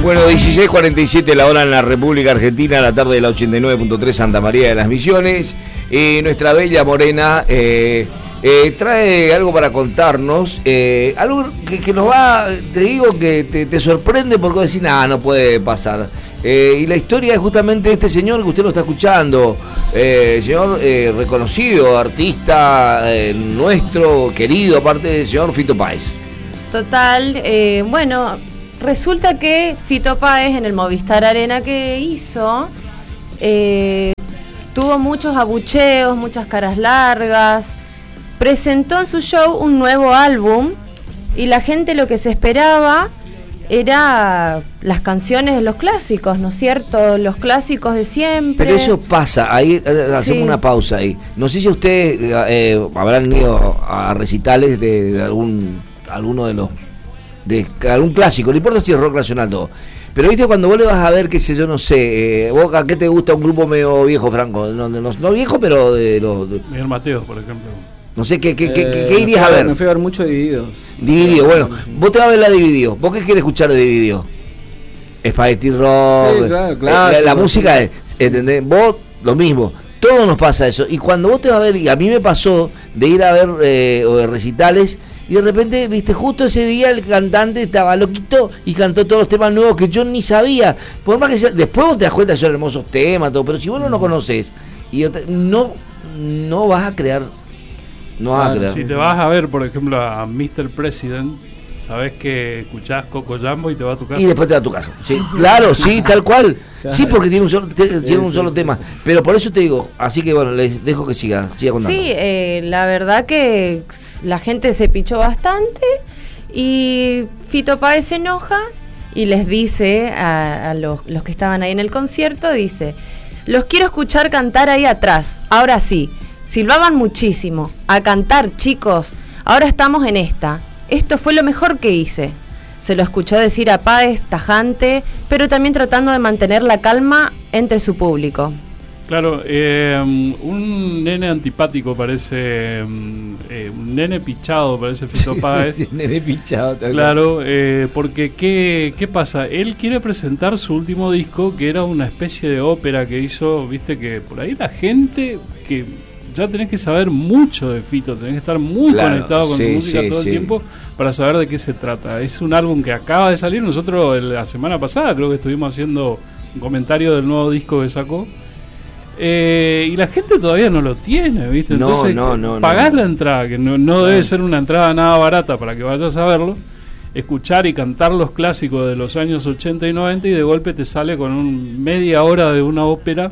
Bueno, 16:47 la hora en la República Argentina, la tarde de la 89.3 Santa María de las Misiones. Nuestra bella Morena trae algo para contarnos, algo que nos va, te digo que te sorprende porque vos decís, no puede pasar. Y la historia es justamente de este señor que usted lo está escuchando, señor reconocido, artista nuestro, querido, aparte del señor Fito Páez. Total, bueno, resulta que Fito Páez en el Movistar Arena que hizo, tuvo muchos abucheos, muchas caras largas, presentó en su show un nuevo álbum y la gente lo que se esperaba era las canciones de los clásicos, ¿no es cierto? Los clásicos de siempre. Pero eso pasa, ahí hacemos una pausa ahí. No sé si ustedes habrán ido a recitales de alguno de los de algún clásico, no importa si es rock nacional todo. Pero viste cuando vos le vas a ver, qué sé yo, no sé, vos a qué te gusta un grupo medio viejo, Franco, no viejo, pero de los Miguel Mateos, por ejemplo. No sé, ¿qué irías a ver? Me fui a ver mucho Divididos. Divididos, bueno, vos te vas a ver la Divididos. ¿Vos qué querés escuchar de Divididos? Spaghetti Rock, sí, claro, la música, ¿entendés? Vos, lo mismo, todo nos pasa eso. Y cuando vos te vas a ver, y a mí me pasó de ir a ver recitales, y de repente, viste, justo ese día el cantante estaba loquito y cantó todos los temas nuevos que yo ni sabía. Por más que sea, después vos te das cuenta que son hermosos temas, todo, pero si vos no lo conocés, y no vas a crear. No vas a crear. Si te vas a ver, por ejemplo, a Mr. President, sabes que escuchás Coco Jambo y te va a tu casa. Y después te va a tu casa. Sí, claro, sí, tal cual. Sí, porque tiene un solo tema. Pero por eso te digo, así que bueno, les dejo que siga contando. Sí, la verdad que la gente se pichó bastante y Fito Páez se enoja y les dice a los que estaban ahí en el concierto, dice, los quiero escuchar cantar ahí atrás, ahora sí. Silbaban muchísimo. A cantar, chicos. Ahora estamos en esta. Esto fue lo mejor que hice. Se lo escuchó decir a Páez, tajante, pero también tratando de mantener la calma entre su público. Claro, un nene antipático parece, un nene pichado parece Fito Páez. Nene pichado. Claro, porque ¿qué pasa? Él quiere presentar su último disco, que era una especie de ópera que hizo, viste que por ahí la gente que... Ya tenés que saber mucho de Fito, tenés que estar muy conectado con su música todo el tiempo para saber de qué se trata. Es un álbum que acaba de salir, nosotros la semana pasada creo que estuvimos haciendo un comentario del nuevo disco que sacó, y la gente todavía no lo tiene, ¿viste? Entonces pagás la entrada, que no debe ser una entrada nada barata para que vayas a verlo, escuchar y cantar los clásicos de los años 80 y 90 y de golpe te sale con media hora de una ópera.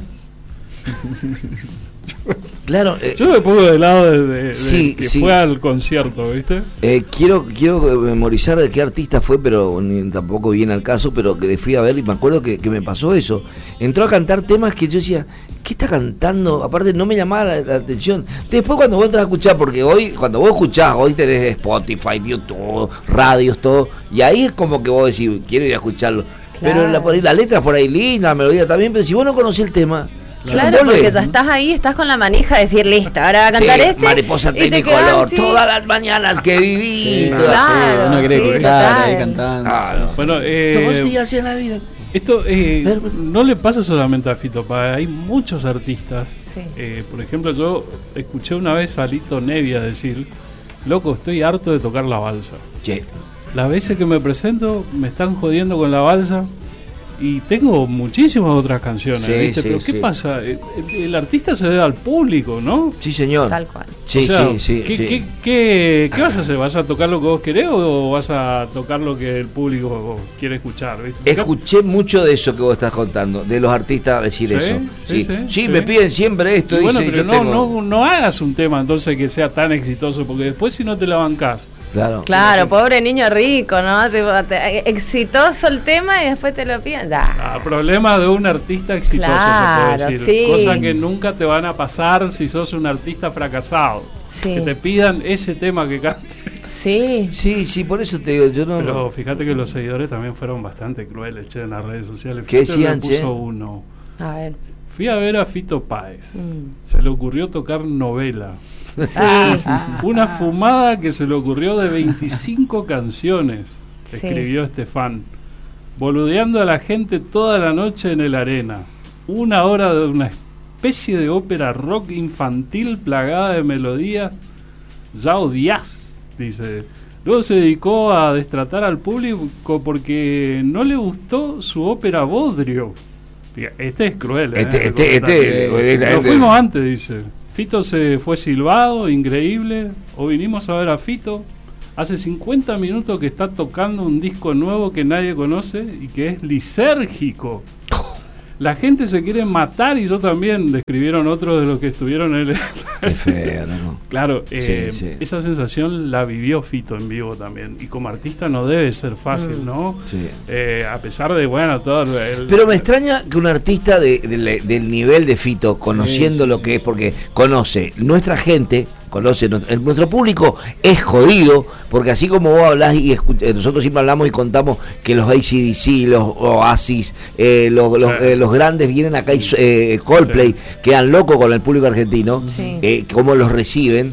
Claro, yo me pongo del lado de que fue al concierto, ¿viste? Quiero memorizar de qué artista fue, pero tampoco viene al caso, pero que fui a ver y me acuerdo que me pasó eso. Entró a cantar temas que yo decía, ¿qué está cantando? Aparte no me llamaba la atención. Después cuando vos entras a escuchar, porque hoy, cuando vos escuchás, hoy tenés Spotify, YouTube, radios, todo, y ahí es como que vos decís, quiero ir a escucharlo. Claro. Pero la letra por ahí linda, la melodía también, pero si vos no conocés el tema... Claro, porque ya estás ahí, estás con la manija de decir, listo, ahora va a cantar Mariposa Tecnicolor, todas las mañanas que viví. Claro, uno quiere estar ahí cantando. Bueno, todos los días en la vida. Esto no le pasa solamente a Fito Páez, hay muchos artistas. Por ejemplo, yo escuché una vez a Lito Nevia decir, loco, estoy harto de tocar la balsa. Che. Las veces que me presento me están jodiendo con la balsa. Y tengo muchísimas otras canciones, ¿viste? Pero ¿qué pasa? El artista se debe al público, ¿no? Sí, señor. Tal cual. Sí, o sea, sí. ¿Qué vas a hacer? ¿Vas a tocar lo que vos querés o vas a tocar lo que el público quiere escuchar? ¿Viste? Escuché mucho de eso que vos estás contando, de los artistas decir eso. Sí, me piden siempre esto. Y bueno, pero no hagas un tema entonces que sea tan exitoso, porque después si no te la bancás. Claro, pobre niño rico, ¿no? Exitoso el tema y después te lo piden. Problema de un artista exitoso, claro, se puede decir. Sí. Cosas que nunca te van a pasar si sos un artista fracasado. Sí. Que te pidan ese tema que cantes. Sí, por eso te digo, Pero fíjate que los seguidores también fueron bastante crueles, en las redes sociales. ¿Qué decían, che? Uno. A ver. Fui a ver a Fito Páez. Se le ocurrió tocar novela. Sí. Una fumada que se le ocurrió de 25 canciones. Escribió este fan. boludeando a la gente toda la noche en el Arena. 1 hora de una especie de ópera rock infantil plagada de melodía. Ya odias, dice. Luego se dedicó a destratar al público porque no le gustó su ópera Bodrio. Este es cruel. Lo fuimos antes, dice. Fito se fue silbado, increíble. O vinimos a ver a Fito. Hace 50 minutos que está tocando un disco nuevo que nadie conoce y que es lisérgico. La gente se quiere matar y yo también, describieron otros de los que estuvieron en el... Qué feo, ¿no? Claro, sí. Esa sensación la vivió Fito en vivo también. Y como artista no debe ser fácil, ¿no? Sí. A pesar de, bueno, todo Pero me extraña que un artista del nivel de Fito, conociendo lo que es, porque conoce nuestra gente... nuestro público es jodido, porque así como vos hablás y nosotros siempre hablamos y contamos que los AC/DC, los Oasis, los grandes vienen acá y Coldplay, quedan locos con el público argentino, cómo los reciben.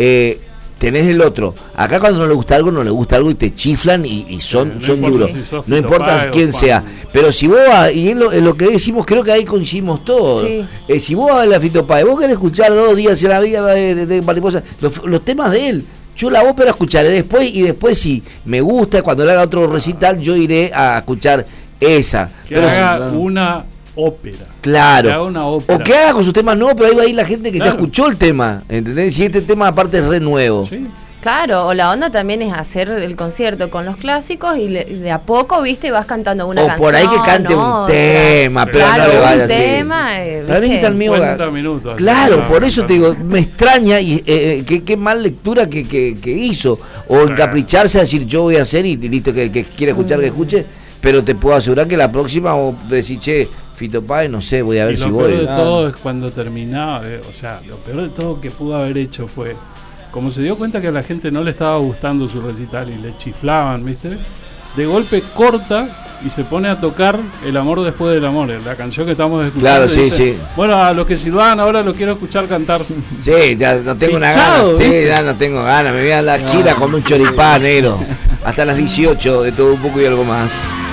Tenés el otro, acá cuando no le gusta algo y te chiflan y son duros, no importa quién sea, pero si vos y es lo que decimos, creo que ahí coincidimos todos, si vos vas a la Fito Páez, vos querés escuchar 2 días en la vida de Mariposa, los temas de él, yo la ópera escucharé después, y después si me gusta, cuando le haga otro recital, yo iré a escuchar esa. Pero haga una ópera. Claro. Ópera. O que haga con sus temas nuevos, pero ahí va a ir la gente que ya escuchó el tema, ¿entendés? Si este tema aparte es re nuevo. Sí. Claro, o la onda también es hacer el concierto con los clásicos y de a poco, viste, vas cantando una canción. O por ahí que cante un tema, pero claro, no le vaya un tema, para mí está el mío. 50 minutos. Claro, por eso te digo, me extraña y qué mal lectura que hizo. O encapricharse a decir yo voy a hacer y listo, que quiera escuchar, que escuche. Pero te puedo asegurar que la próxima vos decís, che, Fito Páez, no sé, voy a ver si voy. Lo peor de todo es cuando terminaba, o sea, lo peor de todo que pudo haber hecho fue, como se dio cuenta que a la gente no le estaba gustando su recital y le chiflaban, ¿viste? De golpe corta y se pone a tocar El amor después del amor, la canción que estamos escuchando. Claro, sí. Bueno, a los que silban ahora lo quiero escuchar cantar. Sí, ya no tengo una gana. Sí, ya no tengo ganas. Me voy a la esquina con un choripán negro. Hasta las 18, de todo un poco y algo más.